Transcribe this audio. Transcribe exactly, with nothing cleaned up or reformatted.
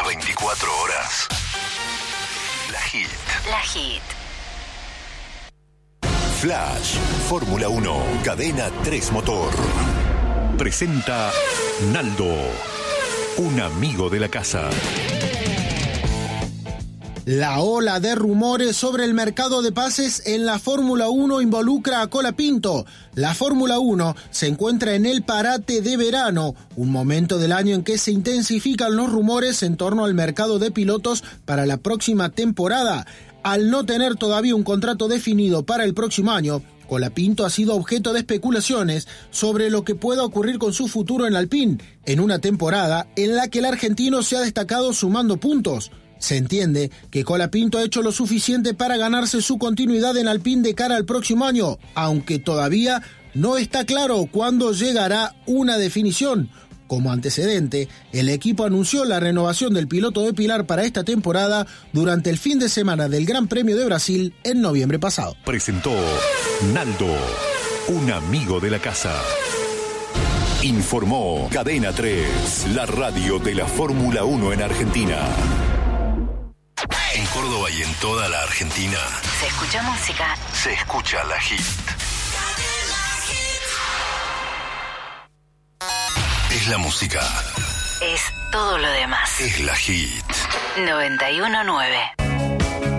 veinticuatro horas. La Hit. La Hit. Flash, Fórmula uno, Cadena tres Motor. Presenta Naldo, un amigo de la casa. La ola de rumores sobre el mercado de pases en la Fórmula uno involucra a Colapinto. La Fórmula uno se encuentra en el parate de verano, un momento del año en que se intensifican los rumores en torno al mercado de pilotos para la próxima temporada. Al no tener todavía un contrato definido para el próximo año, Colapinto ha sido objeto de especulaciones sobre lo que pueda ocurrir con su futuro en Alpine, en una temporada en la que el argentino se ha destacado sumando puntos. Se entiende que Colapinto ha hecho lo suficiente para ganarse su continuidad en Alpine de cara al próximo año, aunque todavía no está claro cuándo llegará una definición. Como antecedente, el equipo anunció la renovación del piloto de Pilar para esta temporada durante el fin de semana del Gran Premio de Brasil en noviembre pasado. Presentó Naldo, un amigo de la casa. Informó Cadena tres, la radio de la Fórmula uno en Argentina. En Córdoba y en toda la Argentina Se escucha música. se escucha La Hit. Es la música. Es todo lo demás. Es La Hit. noventa y uno nueve